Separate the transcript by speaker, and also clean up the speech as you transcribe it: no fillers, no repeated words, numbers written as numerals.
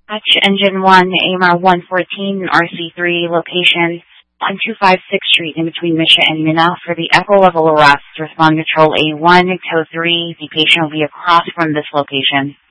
Speaker 1: Engine 1, AMR 114, RC3, location 1256 Street in between Mission and Mina. For the Echo level arrest, respond control A1, tow 3. The patient will be across from this location.